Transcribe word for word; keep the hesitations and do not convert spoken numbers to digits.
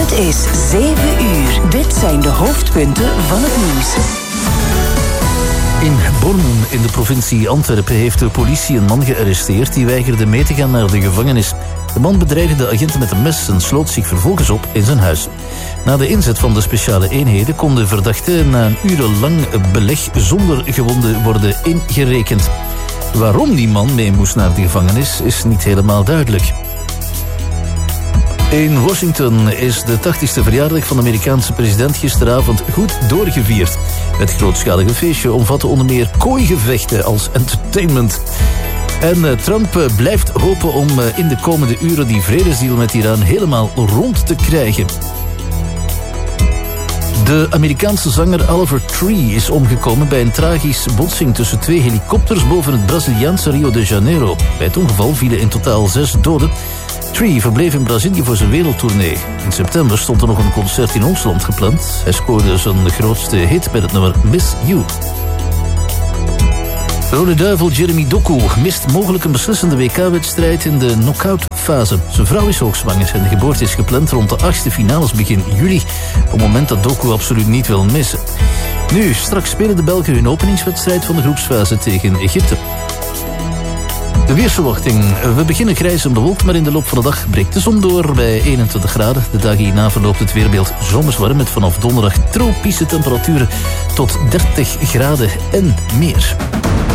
Het is zeven uur. Dit zijn de hoofdpunten van het nieuws. In Bornem in de provincie Antwerpen heeft de politie een man gearresteerd die weigerde mee te gaan naar de gevangenis. De man bedreigde de agenten met een mes en sloot zich vervolgens op in zijn huis. Na de inzet van de speciale eenheden kon de verdachte na een urenlang beleg zonder gewonden worden ingerekend. Waarom die man mee moest naar de gevangenis is niet helemaal duidelijk. In Washington is de tachtigste verjaardag van de Amerikaanse president gisteravond goed doorgevierd. Het grootschalige feestje omvatte onder meer kooigevechten als entertainment. En Trump blijft hopen om in de komende uren die vredesdeal met Iran helemaal rond te krijgen. De Amerikaanse zanger Oliver Tree is omgekomen bij een tragische botsing tussen twee helikopters boven het Braziliaanse Rio de Janeiro. Bij het ongeval vielen in totaal zes doden. Tree verbleef in Brazilië voor zijn wereldtournee. In september stond er nog een concert in ons land gepland. Hij scoorde zijn grootste hit met het nummer Miss You. Rode Duivel Jeremy Doku mist mogelijk een beslissende W K-wedstrijd in de knock-out-fase. Zijn vrouw is hoogzwanger en de geboorte is gepland rond de achtste finales begin juli. Op het moment dat Doku absoluut niet wil missen. Nu, straks spelen de Belgen hun openingswedstrijd van de groepsfase tegen Egypte. De weersverwachting. We beginnen grijs en bewolkt, maar in de loop van de dag breekt de zon door bij eenentwintig graden. De dagen hierna verloopt het weerbeeld zomers warm met vanaf donderdag tropische temperaturen tot dertig graden en meer.